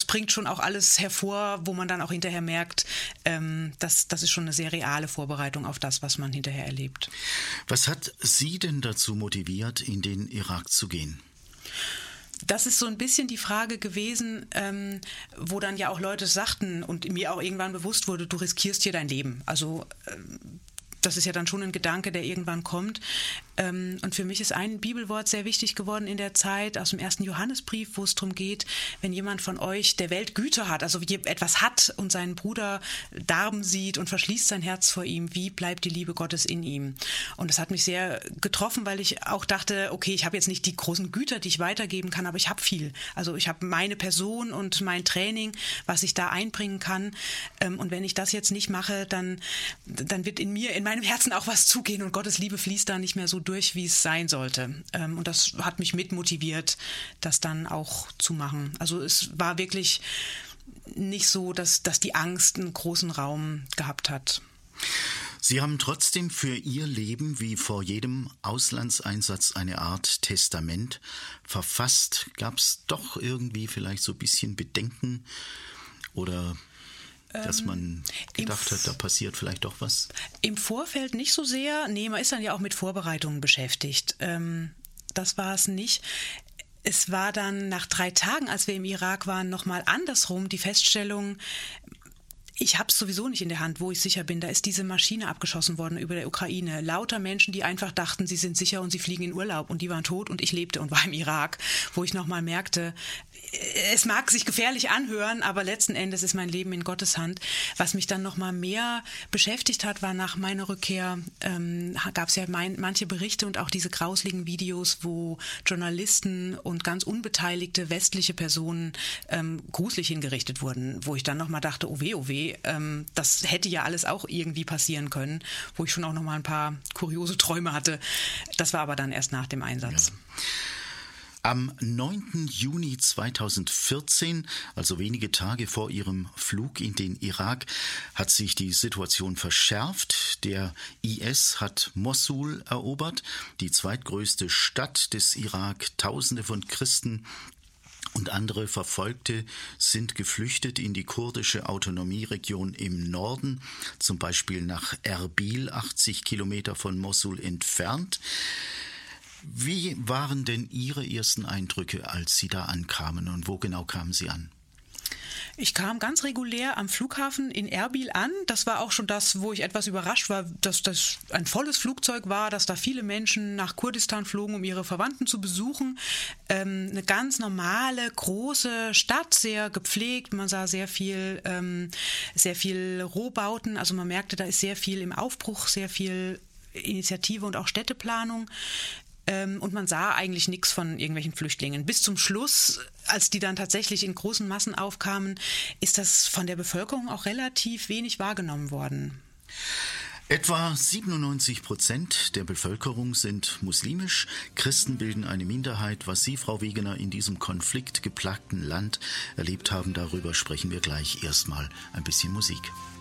bringt schon auch alles hervor, wo man dann auch hinterher merkt, das ist schon eine sehr reale Vorbereitung auf das, was man hinterher erlebt. Was hat Sie denn dazu motiviert, in den Irak zu gehen? Das ist so ein bisschen die Frage gewesen, wo dann ja auch Leute sagten und mir auch irgendwann bewusst wurde, du riskierst hier dein Leben. Also das ist ja dann schon ein Gedanke, der irgendwann kommt. Und für mich ist ein Bibelwort sehr wichtig geworden in der Zeit aus dem 1. Johannesbrief, wo es darum geht, wenn jemand von euch der Welt Güter hat, also etwas hat und seinen Bruder darben sieht und verschließt sein Herz vor ihm, wie bleibt die Liebe Gottes in ihm? Und das hat mich sehr getroffen, weil ich auch dachte, okay, ich habe jetzt nicht die großen Güter, die ich weitergeben kann, aber ich habe viel. Also ich habe meine Person und mein Training, was ich da einbringen kann. Und wenn ich das jetzt nicht mache, dann wird in meinem Herzen auch was zugehen und Gottes Liebe fließt da nicht mehr so durch, wie es sein sollte. Und das hat mich mitmotiviert, das dann auch zu machen. Also es war wirklich nicht so, dass die Angst einen großen Raum gehabt hat. Sie haben trotzdem für Ihr Leben wie vor jedem Auslandseinsatz eine Art Testament verfasst. Gab es doch irgendwie vielleicht so ein bisschen Bedenken oder dass man gedacht hat, da passiert vielleicht doch was? Im Vorfeld nicht so sehr. Nee, man ist dann ja auch mit Vorbereitungen beschäftigt. Das war es nicht. Es war dann nach 3 Tagen, als wir im Irak waren, nochmal andersrum die Feststellung, ich habe es sowieso nicht in der Hand, wo ich sicher bin. Da ist diese Maschine abgeschossen worden über der Ukraine. Lauter Menschen, die einfach dachten, sie sind sicher und sie fliegen in Urlaub. Und die waren tot und ich lebte und war im Irak, wo ich nochmal merkte, es mag sich gefährlich anhören, aber letzten Endes ist mein Leben in Gottes Hand. Was mich dann nochmal mehr beschäftigt hat, war nach meiner Rückkehr, gab es ja manche Berichte und auch diese grausligen Videos, wo Journalisten und ganz unbeteiligte westliche Personen gruselig hingerichtet wurden, wo ich dann nochmal dachte, oh weh, das hätte ja alles auch irgendwie passieren können, wo ich schon auch nochmal ein paar kuriose Träume hatte. Das war aber dann erst nach dem Einsatz. Ja. Am 9. Juni 2014, also wenige Tage vor ihrem Flug in den Irak, hat sich die Situation verschärft. Der IS hat Mossul erobert, die zweitgrößte Stadt des Irak. Tausende von Christen und andere Verfolgte sind geflüchtet in die kurdische Autonomieregion im Norden, zum Beispiel nach Erbil, 80 Kilometer von Mossul entfernt. Wie waren denn Ihre ersten Eindrücke, als Sie da ankamen und wo genau kamen Sie an? Ich kam ganz regulär am Flughafen in Erbil an. Das war auch schon das, wo ich etwas überrascht war, dass das ein volles Flugzeug war, dass da viele Menschen nach Kurdistan flogen, um ihre Verwandten zu besuchen. Eine ganz normale, große Stadt, sehr gepflegt. Man sah sehr viel Rohbauten. Also man merkte, da ist sehr viel im Aufbruch, sehr viel Initiative und auch Städteplanung. Und man sah eigentlich nichts von irgendwelchen Flüchtlingen. Bis zum Schluss, als die dann tatsächlich in großen Massen aufkamen, ist das von der Bevölkerung auch relativ wenig wahrgenommen worden. Etwa 97% der Bevölkerung sind muslimisch. Christen bilden eine Minderheit. Was Sie, Frau Wegener, in diesem konfliktgeplagten Land erlebt haben, darüber sprechen wir gleich. Erstmal ein bisschen Musik.